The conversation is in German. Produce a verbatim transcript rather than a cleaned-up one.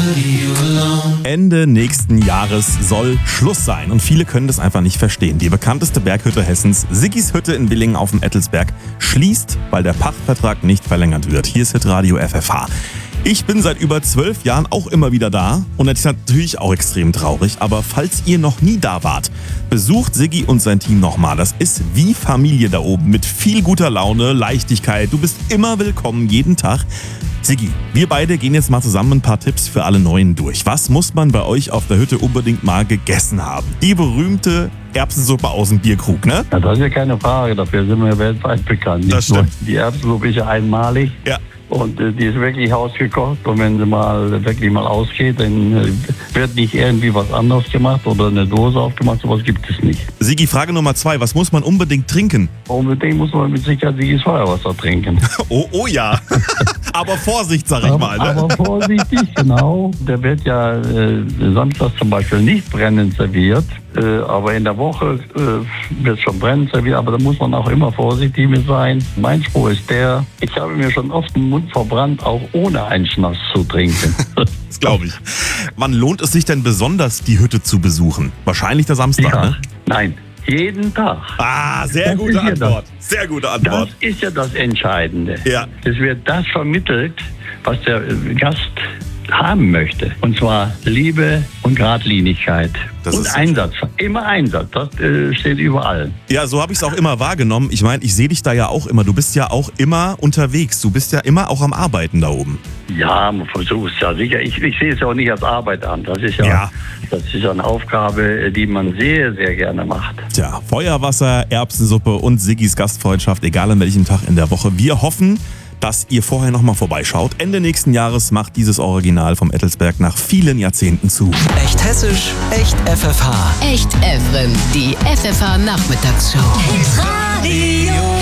Ende nächsten Jahres soll Schluss sein und viele können das einfach nicht verstehen. Die bekannteste Berghütte Hessens, Siggis Hütte in Willingen auf dem Ettelsberg, schließt, weil der Pachtvertrag nicht verlängert wird. Hier ist Hitradio F F H. Ich bin seit über zwölf Jahren auch immer wieder da und das ist natürlich auch extrem traurig, aber falls ihr noch nie da wart, besucht Siggi und sein Team nochmal. Das ist wie Familie da oben mit viel guter Laune, Leichtigkeit. Du bist immer willkommen, jeden Tag. Siggi, wir beide gehen jetzt mal zusammen ein paar Tipps für alle Neuen durch. Was muss man bei euch auf der Hütte unbedingt mal gegessen haben? Die berühmte Erbsensuppe aus dem Bierkrug, ne? Ja, das ist ja keine Frage, dafür sind wir weltweit bekannt. Nicht Das stimmt. Nur die Erbsensuppe ist ja einmalig. Ja. Und äh, die ist wirklich hausgekocht. Und wenn sie mal wirklich mal ausgeht, dann äh, wird nicht irgendwie was anderes gemacht oder eine Dose aufgemacht. Sowas gibt es nicht. Siggi, Frage Nummer zwei. Was muss man unbedingt trinken? Unbedingt muss man mit Sicherheit Siggis Feuerwasser trinken. Oh, oh ja. Aber Vorsicht, sag ich aber, mal. Ne? aber vorsichtig, genau. Der wird ja äh, samstags zum Beispiel nicht brennend serviert. Äh, aber in der Woche äh, wird schon brennend serviert. Aber da muss man auch immer vorsichtig mit sein. Mein Spruch ist der, ich habe mir schon oft den Mund verbrannt, auch ohne einen Schnaps zu trinken. Das glaube ich. Wann lohnt es sich denn besonders, die Hütte zu besuchen? Wahrscheinlich der Samstag, Ja, ne? nein, jeden Tag. Ah, sehr Das gute ist ja Antwort. Sehr gute Das Antwort. ist ja das Entscheidende. Ja. Es wird das vermittelt, was der äh, Gast haben möchte. Und zwar Liebe und Geradlinigkeit. Das und ist so Einsatz. Immer Einsatz. Das äh, steht überall. Ja, so habe ich es auch immer wahrgenommen. Ich meine, ich sehe dich da ja auch immer. Du bist ja auch immer unterwegs. Du bist ja immer auch am Arbeiten da oben. Ja, man versucht es ja sicher. Ich, ich sehe es ja auch nicht als Arbeit an. Das ist ja, Ja. das ist ja eine Aufgabe, die man sehr, sehr gerne macht. Tja, Feuerwasser, Erbsensuppe und Siggis Gastfreundschaft, egal an welchem Tag in der Woche. Wir hoffen, dass ihr vorher nochmal vorbeischaut. Ende nächsten Jahres macht dieses Original vom Ettelsberg nach vielen Jahrzehnten zu. Echt hessisch, echt F F H. Echt Evren, die F F H Nachmittagsshow. Hitradio.